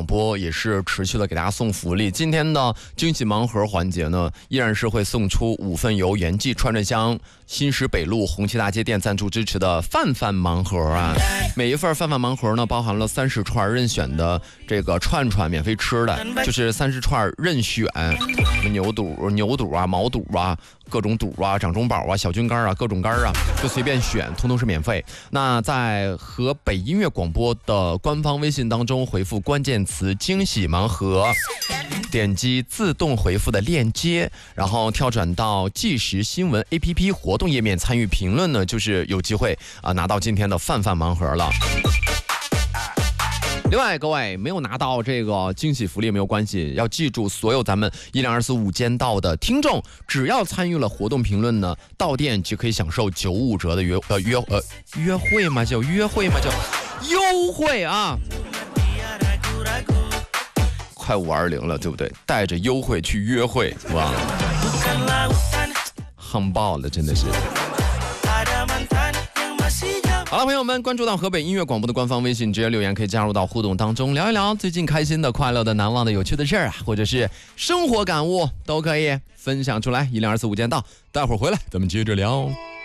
播也是持续的给大家送福利。今天的惊喜盲盒环节呢，依然是会送出5份由原记串串香新石北路红旗大街店赞助支持的饭饭盲盒啊。每一份饭饭盲盒呢，包含了30串任选的这个串串免费吃的，就是30串任选，牛肚啊、毛肚啊、各种肚啊、掌中宝啊、小菌干啊、各种干啊，就随便选，通通是免费。那在河北音乐广播的官方微信当中回复关键词惊喜盲盒，点击自动回复的链接，然后跳转到即时新闻 APP 活动页面参与评论呢，就是有机会拿到今天的饭饭盲盒了。另外，各位没有拿到这个惊喜福利没有关系，要记住，所有咱们1024午间到的听众，只要参与了活动评论呢，到店就可以享受95折的约会吗？叫约会吗？叫优惠啊！快520了，对不对？带着优惠去约会，哇，夯爆了，真的是。好了，朋友们，关注到河北音乐广播的官方微信，直接留言可以加入到互动当中，聊一聊最近开心的、快乐的、难忘的、有趣的事儿啊，或者是生活感悟都可以分享出来。1024午间到，待会儿回来咱们接着聊。